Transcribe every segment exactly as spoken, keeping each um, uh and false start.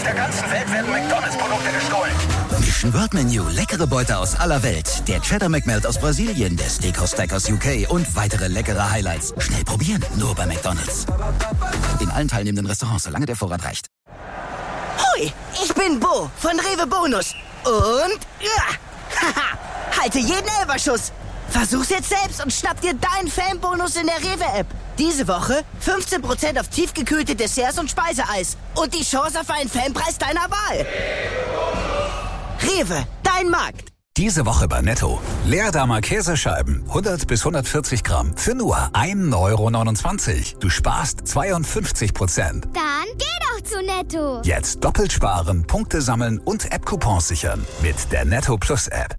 der ganzen Welt werden McDonalds-Produkte gestohlen. Mission World Menu, leckere Beute aus aller Welt. Der Cheddar McMelt aus Brasilien, der Steakhouse Stack aus U K und weitere leckere Highlights. Schnell probieren, nur bei McDonalds. In allen teilnehmenden Restaurants, solange der Vorrat reicht. Hui, ich bin Bo von Rewe Bonus. Und, ja, haha, halte jeden Elferschuss. Versuch's jetzt selbst und schnapp dir deinen Fanbonus in der Rewe-App. Diese Woche fünfzehn Prozent auf tiefgekühlte Desserts und Speiseeis. Und die Chance auf einen Fanpreis deiner Wahl. Rewe, dein Markt. Diese Woche bei Netto. Leerdammer Käsescheiben, hundert bis hundertvierzig Gramm, für nur ein Euro neunundzwanzig. Du sparst zweiundfünfzig Prozent. Dann geh doch zu Netto. Jetzt doppelt sparen, Punkte sammeln und App-Coupons sichern. Mit der Netto Plus App.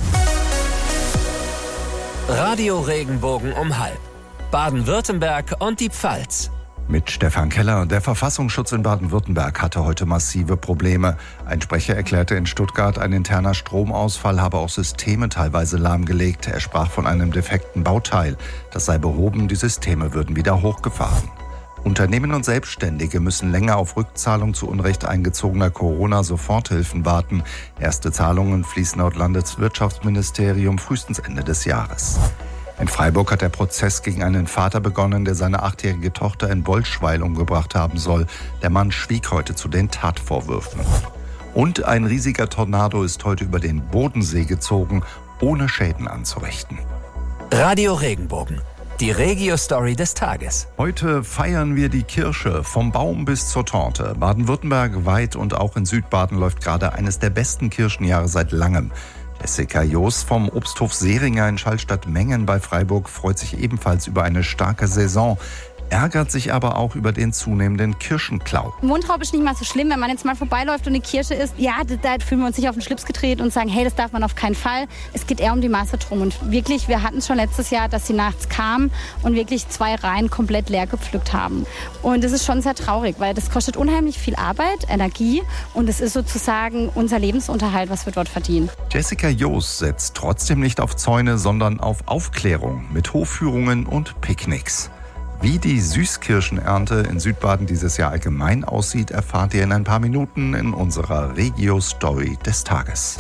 Radio Regenbogen um halb. Baden-Württemberg und die Pfalz. Mit Stefan Keller. Der Verfassungsschutz in Baden-Württemberg hatte heute massive Probleme. Ein Sprecher erklärte in Stuttgart, ein interner Stromausfall habe auch Systeme teilweise lahmgelegt. Er sprach von einem defekten Bauteil. Das sei behoben, die Systeme würden wieder hochgefahren. Unternehmen und Selbstständige müssen länger auf Rückzahlung zu Unrecht eingezogener Corona-Soforthilfen warten. Erste Zahlungen fließen laut Landeswirtschaftsministerium frühestens Ende des Jahres. In Freiburg hat der Prozess gegen einen Vater begonnen, der seine achtjährige Tochter in Wollschweil umgebracht haben soll. Der Mann schwieg heute zu den Tatvorwürfen. Und ein riesiger Tornado ist heute über den Bodensee gezogen, ohne Schäden anzurichten. Radio Regenbogen. Die Regio-Story des Tages. Heute feiern wir die Kirsche, vom Baum bis zur Torte. Baden-Württemberg weit und auch in Südbaden läuft gerade eines der besten Kirschenjahre seit langem. Jessica Joos vom Obsthof Seringer in Schallstatt-Mengen bei Freiburg freut sich ebenfalls über eine starke Saison, ärgert sich aber auch über den zunehmenden Kirschenklau. Wundraub ist nicht mal so schlimm, wenn man jetzt mal vorbeiläuft und eine Kirsche isst. Ja, da, da fühlen wir uns nicht auf den Schlips gedreht und sagen, hey, das darf man auf keinen Fall. Es geht eher um die Masse drum. Und wirklich, wir hatten es schon letztes Jahr, dass sie nachts kamen und wirklich zwei Reihen komplett leer gepflückt haben. Und das ist schon sehr traurig, weil das kostet unheimlich viel Arbeit, Energie und es ist sozusagen unser Lebensunterhalt, was wir dort verdienen. Jessica Joos setzt trotzdem nicht auf Zäune, sondern auf Aufklärung mit Hofführungen und Picknicks. Wie die Süßkirschenernte in Südbaden dieses Jahr allgemein aussieht, erfahrt ihr in ein paar Minuten in unserer Regio-Story des Tages.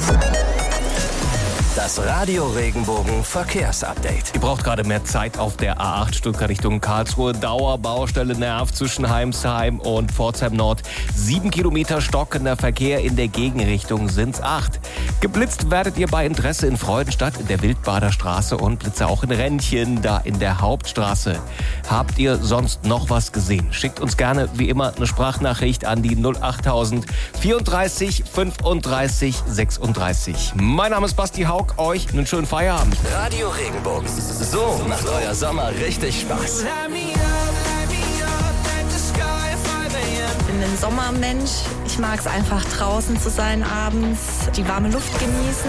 Das Radio Regenbogen Verkehrsupdate. Ihr braucht gerade mehr Zeit auf der A acht Stuttgart Richtung Karlsruhe. Dauerbaustelle nervt zwischen Heimsheim und Pforzheim Nord. Sieben Kilometer stockender Verkehr, in der Gegenrichtung sind's acht. Geblitzt werdet ihr bei Interesse in Freudenstadt, in der Wildbader Straße und Blitze auch in Rentchen, da in der Hauptstraße. Habt ihr sonst noch was gesehen? Schickt uns gerne wie immer eine Sprachnachricht an die null achttausend vierunddreißig fünfunddreißig sechsunddreißig. Mein Name ist Basti Haug. Euch einen schönen Feierabend. Radio Regenbogen. So macht euer Sommer richtig Spaß. Ich bin ein Sommermensch. Ich mag es einfach draußen zu sein abends, die warme Luft genießen.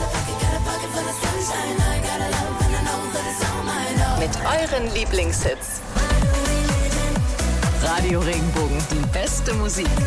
Mit euren Lieblingshits. Radio Regenbogen, die beste Musik.